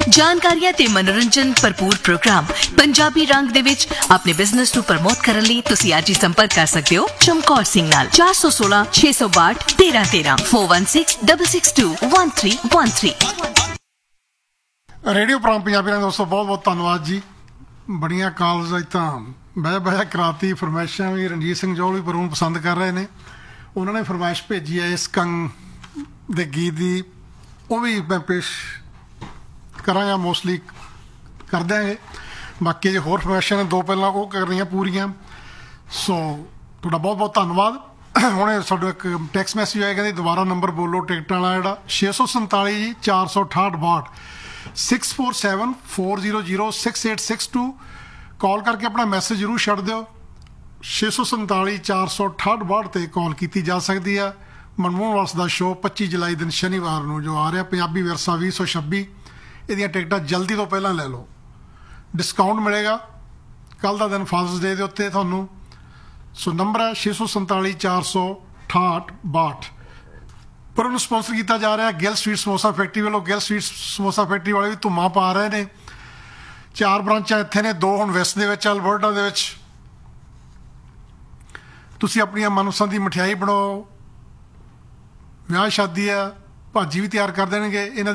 ਜਾਣਕਾਰੀਆਂ ਤੇ ਮਨੋਰੰਜਨ ਭਰਪੂਰ ਪ੍ਰੋਗਰਾਮ ਪੰਜਾਬੀ ਰੰਗ ਦੇ ਵਿੱਚ ਆਪਣੇ ਬਿਜ਼ਨਸ ਨੂੰ ਪ੍ਰਮੋਟ ਕਰਨ ਲਈ ਤੁਸੀਂ ਅੱਜ ਹੀ ਸੰਪਰਕ ਕਰ ਸਕਦੇ ਹੋ ਚਮਕੌਰ ਸਿੰਘ ਨਾਲ 416 662 1313 4166621313 ਰੇਡੀਓ ਪ੍ਰੋਗਰਾਮ ਪੰਜਾਬੀ ਰੰਗ ਦੋਸਤੋ ਬਹੁਤ ਬਹੁਤ ਧੰਨਵਾਦ ਜੀ। ਬੜੀਆਂ ਕਾਲਸ ਅੱਜ ਤਾਂ ਬਹਿ ਕਰਾਤੀ ਫਰਮਾਇਸ਼ਾਂ ਵੀ ਰਣਜੀਤ ਸਿੰਘ ਜੌਹਲ ਵੀ ਬਰੂਨ ਪਸੰਦ ਕਰ ਰਹੇ ਨੇ। ਉਹਨਾਂ ਨੇ ਫਰਮਾਇਸ਼ ਭੇਜੀ ਹੈ ਇਸ ਕੰਗ ਦੇ ਗੀਤ ਦੀ, ਉਹ ਵੀ ਮੈਂ ਪੇਸ਼ ਕਰਾਂਗਾ, ਮੋਸਟਲੀ ਕਰ ਦਿਆਂਗੇ। ਬਾਕੀ ਜੇ ਹੋਰ ਫਰਮਾਇਸ਼ਾਂ ਨੇ ਦੋ ਪਹਿਲਾਂ ਉਹ ਕਰਨੀਆਂ ਪੂਰੀਆਂ। ਸੋ ਤੁਹਾਡਾ ਬਹੁਤ ਬਹੁਤ ਧੰਨਵਾਦ। ਹੁਣ ਸਾਡਾ ਇੱਕ ਟੈਕਸਟ ਮੈਸੇਜ ਆਇਆ, ਕਹਿੰਦੇ ਦੁਬਾਰਾ ਨੰਬਰ ਬੋਲੋ ਟਿਕਟਾਂ ਵਾਲਾ ਜਿਹੜਾ 647 ਜੀ 468 6470068862 ਕਾਲ ਕਰਕੇ ਆਪਣਾ ਮੈਸੇਜ ਜ਼ਰੂਰ ਛੱਡ ਦਿਓ। 647 468 'ਤੇ ਕਾਲ ਕੀਤੀ ਜਾ ਸਕਦੀ ਆ। ਮਨਮੋਹਨ ਵਾਲਸ ਦਾ ਸ਼ੋਅ 25 ਜੁਲਾਈ ਦਿਨ ਸ਼ਨੀਵਾਰ ਨੂੰ ਜੋ ਆ ਰਿਹਾ, ਪੰਜਾਬੀ ਵਿਰਸਾ 2026, ਇਹਦੀਆਂ ਟਿਕਟਾਂ ਜਲਦੀ ਤੋਂ ਪਹਿਲਾਂ ਲੈ ਲਓ, ਡਿਸਕਾਊਂਟ ਮਿਲੇਗਾ ਕੱਲ੍ਹ ਦਾ ਦਿਨ ਫਾਦਰਸ ਡੇ ਦੇ ਉੱਤੇ ਤੁਹਾਨੂੰ। ਸੋ ਨੰਬਰ ਹੈ 647 468 ਪਰ ਉਹਨੂੰ ਸਪੋਂਸਰ ਕੀਤਾ ਜਾ ਰਿਹਾ ਗਿੱਲ ਸਵੀਟ ਸਮੋਸਾ ਫੈਕਟਰੀ ਵੱਲੋਂ। ਗਿੱਲ ਸਵੀਟ ਸਮੋਸਾ ਫੈਕਟਰੀ ਵਾਲੇ ਵੀ ਧੁੰਮਾਂ ਪਾ ਰਹੇ ਨੇ। 4 ਬ੍ਰਾਂਚਾਂ ਇੱਥੇ ਨੇ, 2 ਹੁਣ ਵੈਸਟ ਦੇ ਵਿੱਚ, ਅਲਬਰਟਾ ਦੇ ਵਿੱਚ। ਤੁਸੀਂ ਆਪਣੀਆਂ ਮਨਪਸੰਦ ਦੀ ਮਠਿਆਈ ਬਣਾਓ, ਵਿਆਹ ਸ਼ਾਦੀ ਆ, ਭਾਜੀ ਵੀ ਤਿਆਰ ਕਰ ਦੇਣਗੇ ਇਹਨਾਂ